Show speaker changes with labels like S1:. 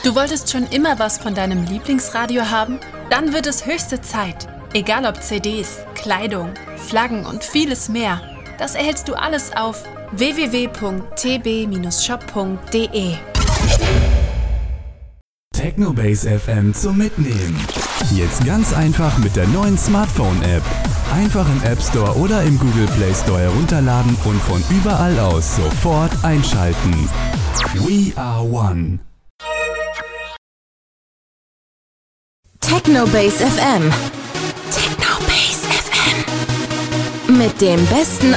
S1: Du wolltest schon immer was von deinem Lieblingsradio haben? Dann wird es höchste Zeit. Egal ob CDs, Kleidung, Flaggen und vieles mehr. Das erhältst du alles auf www.tb-shop.de.
S2: Technobase FM zum Mitnehmen. Jetzt ganz einfach mit der neuen Smartphone-App. Einfach im App Store oder im Google Play Store herunterladen und von überall aus sofort einschalten. We are one.
S3: Technobase FM. Technobase FM. Mit dem besten